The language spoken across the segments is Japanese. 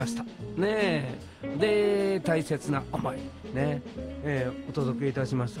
ましたね。で大切な思いね、お届けいたしました。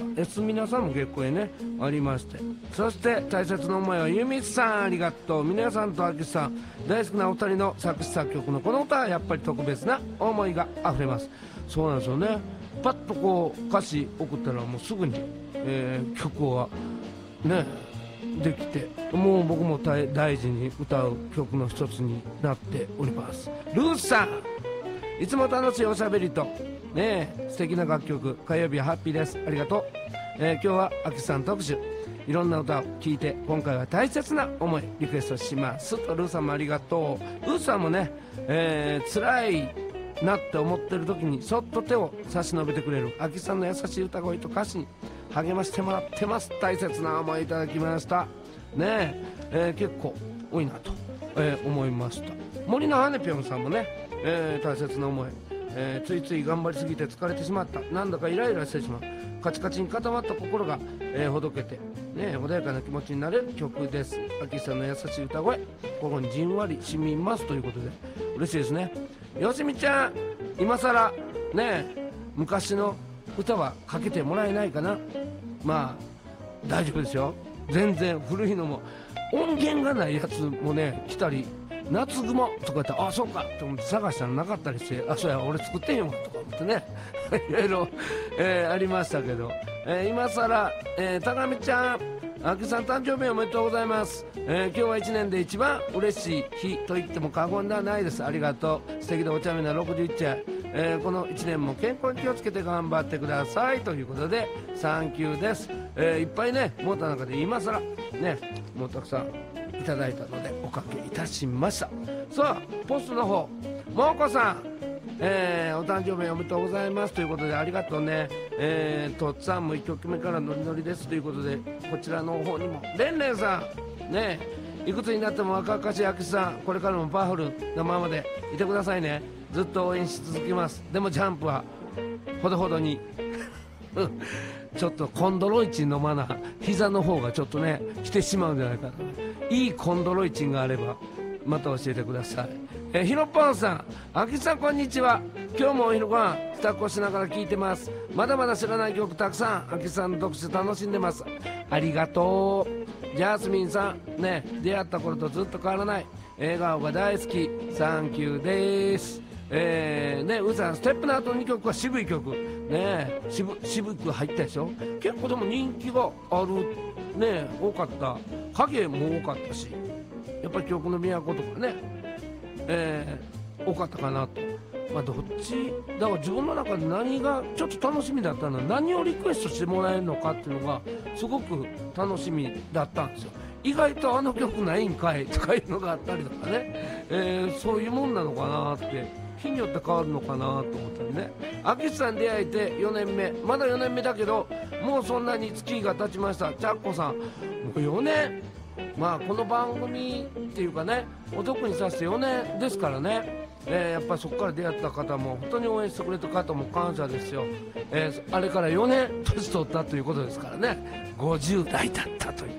皆さんも結構ねありまして、そして大切な思いはゆみつさん、ありがとう。皆さんとあきさん大好きなお二人の作詞作曲のこの歌はやっぱり特別な思いがあふれます。そうなんですよね。パッとこう歌詞送ったらもうすぐに、曲はねできて、もう僕も大事に歌う曲の一つになっております。ルースさん、いつも楽しいおしゃべりとね素敵な楽曲、火曜日はハッピーです。ありがとう。今日はあきさん特集、いろんな歌を聴いて今回は大切な思いリクエストしますと。ルーさんもありがとう。ルーさんもね、辛いなって思ってる時にそっと手を差し伸べてくれるあきさんの優しい歌声と歌詞に励ましてもらってます。大切な思いいただきましたね。結構多いなと、思いました。森の羽根ぴょんさんもね、大切な思い、ついつい頑張りすぎて疲れてしまった、なんだかイライラしてしまう、カチカチに固まった心が、ほどけて、ね、穏やかな気持ちになれる曲です。あきさんの優しい歌声心にじんわり染みますということで嬉しいですね。よしみちゃん、今さらね昔の歌はかけてもらえないかな。まあ大丈夫ですよ、全然。古いのも音源がないやつもね来たり、夏雲とか言ってあそうかと思って探したらなかったりして、あそうや俺作ってんよとか思ってねいろいろ、ありましたけど、今さら、高見ちゃん、あきさん誕生日おめでとうございます。今日は1年で一番嬉しい日と言っても過言ではないです。ありがとう。素敵でお茶目な61歳、この1年も健康に気をつけて頑張ってくださいということでサンキューです。いっぱいね持った中で今さらねもうたくさんいただいたのでおかけいたしました。さあポストの方、もうこさん、お誕生日おめでとうございますということでありがとうね。とっつぁんも1曲目からノリノリですということで、こちらの方にもレンレンさんね、いくつになっても若々しいあきさん、これからもパワフルなままでいてくださいね。ずっと応援し続けます。でもジャンプはほどほどにちょっとコンドロイチン飲まな膝の方がちょっとね来てしまうんじゃないかな。いいコンドロイチンがあればまた教えてください。ひろぽんさん、あきさんこんにちは。今日もお昼ご飯支度をしながら聞いてます。まだまだ知らない曲たくさんあきさんの特集楽しんでます。ありがとう。ジャスミンさんね、出会った頃とずっと変わらない笑顔が大好き、サンキューです。うさん、ステップの後の2曲は渋い曲ね、渋く入ったでしょ。結構でも人気があるね、多かった。影も多かったし、やっぱり曲の都とかね、多かったかなと。まあどっちだから自分の中で何がちょっと楽しみだったのは何をリクエストしてもらえるのかっていうのがすごく楽しみだったんですよ。意外とあの曲ないんかいとかいうのがあったりとかね、そういうもんなのかなって日によって変わるのかなと思ったりね。あきさん出会えて4年目、まだ4年目だけどもうそんなに月が経ちました。ちゃっこさんもう4年、まあこの番組っていうかねお得にさせて4年ですからね、やっぱりそこから出会った方も本当に応援してくれた方も感謝ですよ。あれから4年年取ったということですからね、50代だったという、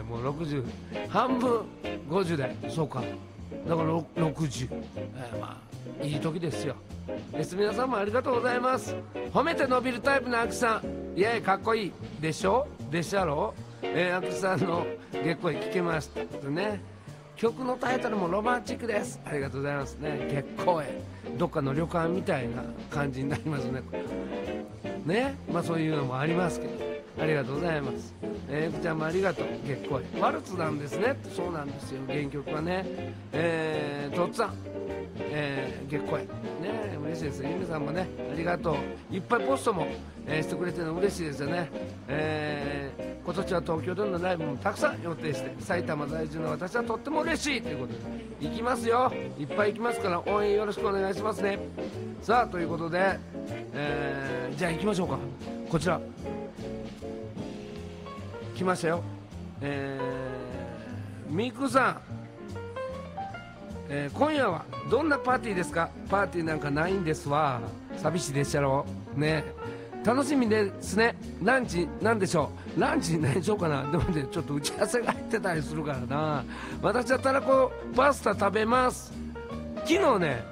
もう60半分50代、そうかだから60、まあいい時ですよ。皆さんもありがとうございます。褒めて伸びるタイプのあきさん、いやかっこいいでしょでしょやろ。あきさんの月光聞けましたね。曲のタイトルもロマンチックです。ありがとうございますね。月光へどっかの旅館みたいな感じになりますね。ね、まあそういうのもありますけど、ありがとうございます。ふくちゃんもありがとう。月光へワルツなんですね。そうなんですよ、原曲はね。とっつぁん、月光へね、嬉しいです。ゆみさんもねありがとう。いっぱいポストも、してくれてるの嬉しいですよね。今年は東京でのライブもたくさん予定して、埼玉在住の私はとっても嬉しいということで行きますよ。いっぱい行きますから応援よろしくお願いしますね。さあということで、じゃあ行きましょうか。こちら来ましたよ。みくさん、今夜はどんなパーティーですか。パーティーなんかないんですわ。寂しいでしゃろね。楽しみですね。ランチなんでしょう。ランチに何しようかな。でもねちょっと打ち合わせが入ってたりするからな。私はたらこパスタ食べます。昨日ね